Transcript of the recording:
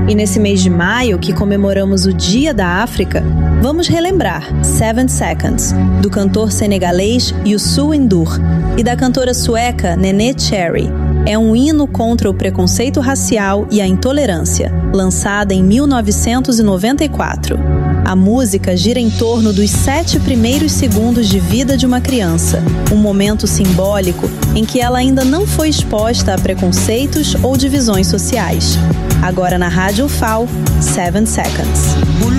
E nesse mês de maio, que comemoramos o Dia da África, vamos relembrar 7 Seconds, do cantor senegalês Youssou N'Dour e da cantora sueca Neneh Cherry. É um hino contra o preconceito racial e a intolerância, lançada em 1994. A música gira em torno dos 7 primeiros segundos de vida de uma criança, um momento simbólico em que ela ainda não foi exposta a preconceitos ou divisões sociais. Agora na Rádio UFAO, 7 Seconds.